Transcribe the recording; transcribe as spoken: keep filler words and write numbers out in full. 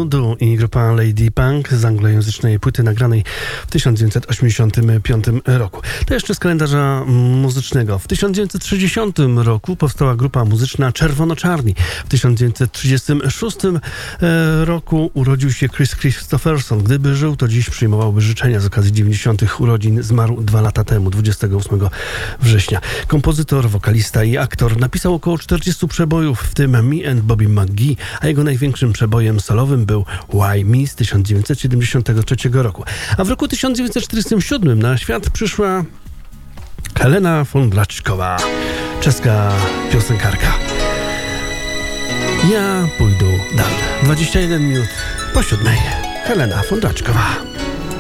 Dudu i grupa Lady Punk z anglojęzycznej płyty nagranej w tysiąc dziewięćset osiemdziesiątym piątym roku. To jeszcze z kalendarza muzycznego. W tysiąc dziewięćset sześćdziesiątym roku powstała grupa muzyczna Czerwono-Czarni. W tysiąc dziewięćset trzydziestym szóstym roku urodził się Kris Kristofferson. Gdyby żył, to dziś przyjmowałby życzenia z okazji dziewięćdziesiątych urodzin. Zmarł dwa lata temu, dwudziestego ósmego września. Kompozytor, wokalista i aktor. Napisał około czterdziestu przebojów, w tym Me and Bobby McGee, a jego największym przebojem solowym był Why Me z tysiąc dziewięćset siedemdziesiątego trzeciego roku. A w roku tysiąc dziewięćset czterdziestym siódmym na świat przyszła Helena Wądraczkowa, czeska piosenkarka. Ja pójdę dalej. dwadzieścia jeden minut po siódmej. Helena Wądraczkowa.